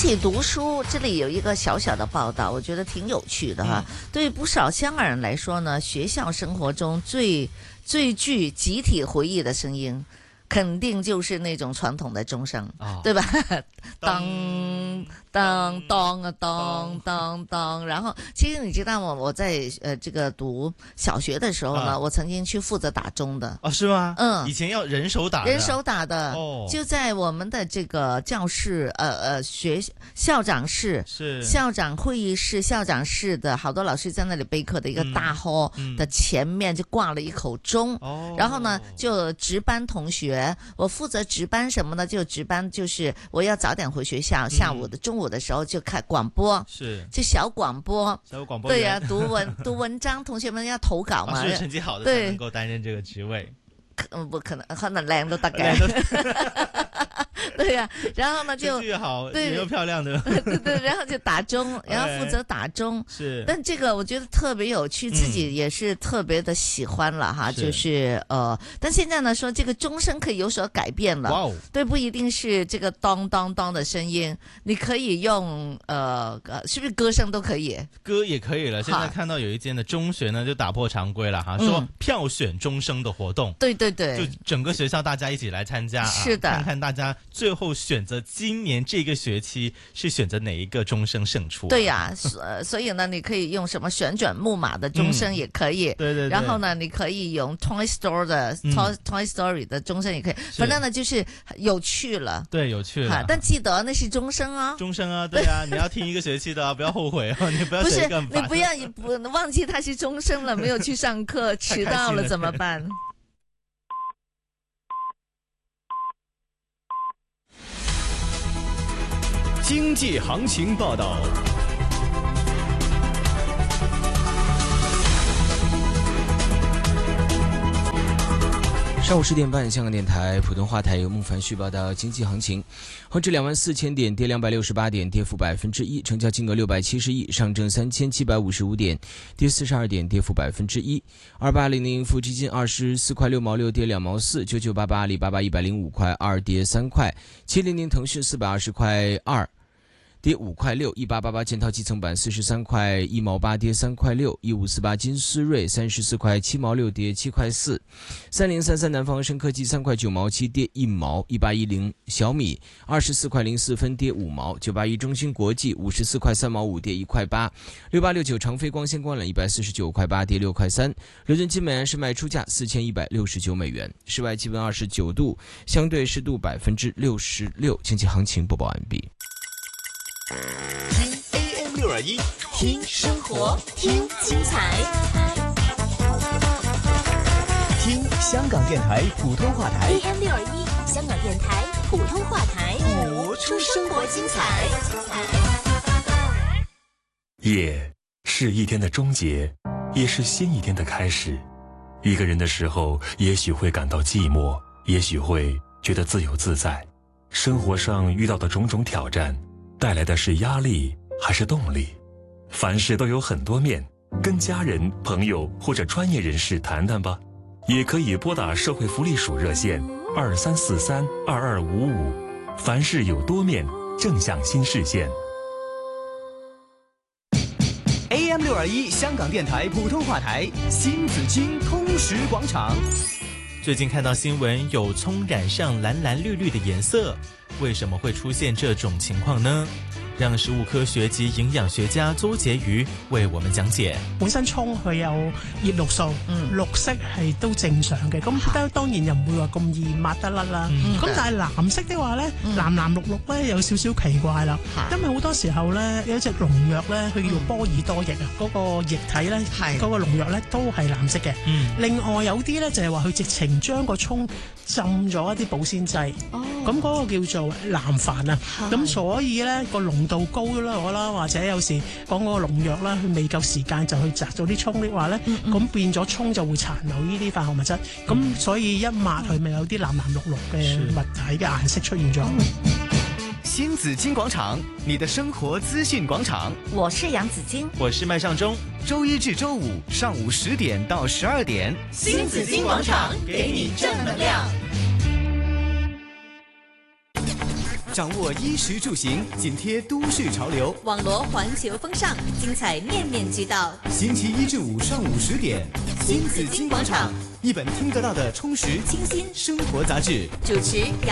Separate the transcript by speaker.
Speaker 1: 起读书，这里有一个小小的报道，我觉得挺有趣的哈。对于不少香港人来说呢，学校生活中最具集体回忆的声音，肯定就是那种传统的钟声，对吧？当当当啊当当当。然后，其实你知道吗？我在这个读小学的时候呢，我曾经去负责打钟的。
Speaker 2: 哦，是吗？
Speaker 1: 嗯，
Speaker 2: 以前要人手打的。
Speaker 1: 人手打的。
Speaker 2: 哦，
Speaker 1: 就在我们的这个教室，校长室、
Speaker 2: 是
Speaker 1: 校长会议室、校长室的好多老师在那里备课的一个大 hall 的前面就挂了一口钟。然后呢，就值班同学，我负责值班什么呢？就值班就是我要早点回学校，下午的中午的时候就开广播，
Speaker 2: 是
Speaker 1: 就小广播，对呀，读文章，同学们要投稿嘛，
Speaker 2: 是成绩好的才能够担任这个职位。
Speaker 1: 不可能靚都得嘅。对呀、然后呢就
Speaker 2: 越好，人又漂亮的，
Speaker 1: 对，然后就打钟，然后负责打钟。
Speaker 2: 是，
Speaker 1: 但这个我觉得特别有趣，自己也是特别的喜欢了哈。就是但现在呢说这个钟声可以有所改变了，哇，对，不一定是这个当当当的声音，你可以用是不是歌声都可以？
Speaker 2: 歌也可以了。现在看到有一间的中学呢就打破常规了哈，说票选钟声的活动。
Speaker 1: 对对对，
Speaker 2: 就整个学校大家一起来参加，
Speaker 1: 是的，
Speaker 2: 看看大家最后选择今年这个学期是选择哪一个钟声胜出。
Speaker 1: 对呀、所以呢，你可以用什么旋转木马的钟声也可以，
Speaker 2: 对对对。
Speaker 1: 然后呢，你可以用 Toy Story 的钟声也可以，反正呢就是有趣了。
Speaker 2: 对，有趣了。
Speaker 1: 但记得那是钟声啊，
Speaker 2: 钟声啊，对啊，你要听一个学期的，不要后悔哦，你不要选一个很烦。
Speaker 1: 不是，你不要忘记它是钟声了，没有去上课，迟到了怎么办？
Speaker 3: 经济行情报道。上午10点半，香港电台普通话台由孟凡旭报道经济行情。恒指24000点，跌268点，跌幅1%，成交金额670亿。上证3755点，跌42点，跌幅1%。2800富基金24块6毛6，跌2毛4。9988阿里巴巴105块2，跌3块。700腾讯420块2。跌5块6。1888建滔基层板43块1毛8，跌3块6。1548金思瑞34块7毛6，跌7块4。3033南方生科技3块9毛7，跌1毛。1810小米24块04分，跌5毛。981中芯国际54块3毛5，跌1块8。6869长飞光纤光缆149块8，跌6块3。伦敦金每安士卖出价4169美元。室外气温29度，相对湿度66%。经济行情播报完毕。
Speaker 4: 听 AM621，听生活，听精彩，听香港电台普通话台。
Speaker 5: AM621，香港电台普通话台，
Speaker 4: 活出生活精彩。
Speaker 6: 夜是一天的终结，也是新一天的开始。一个人的时候，也许会感到寂寞，也许会觉得自由自在。生活上遇到的种种挑战，带来的是压力还是动力？凡事都有很多面，跟家人、朋友或者专业人士谈谈吧。也可以拨打社会福利署热线23432255。凡事有多面，正向新视线。
Speaker 4: AM621香港电台普通话台，新紫荆通识广场。
Speaker 2: 最近看到新闻，有葱染上蓝蓝绿绿的颜色，为什么会出现这种情況呢？讓食物科學及營養學家周婕妤為我們講解。
Speaker 7: 本身葱佢有葉綠素，綠色係都正常嘅，咁當然又唔會話咁易抹得甩啦。咁但係藍色的話咧，藍藍綠綠咧有少少奇怪啦，因為好多時候咧有一隻農藥咧，佢叫波爾多液啊，嗰個液體咧，嗰個農藥咧都係藍色嘅。另外有啲咧就係話佢直情將個葱浸咗一啲保鮮劑，咁嗰個叫做藍礬啊，咁所以咧個濃度高咗啦，或者有時講嗰個農藥啦，佢未夠時間就去摘咗啲葱的話咧，咁變咗葱就會殘留呢啲化學物質，咁所以一抹佢咪有啲藍藍綠綠嘅物體嘅顏色出現咗。
Speaker 4: 新紫荊廣場，你的生活資訊廣場。
Speaker 1: 我是楊紫荊，
Speaker 2: 我是麥尚中。
Speaker 4: 周一至周五上午10點到12點，
Speaker 5: 新紫荊廣場給你正能量。
Speaker 4: 掌握衣食住行，紧贴都市潮流，
Speaker 5: 网罗环球风尚，精彩面面俱到。
Speaker 4: 星期一至五上午10点，新紫金广场，一本听得到的充实清新生活杂志。
Speaker 5: 主持杨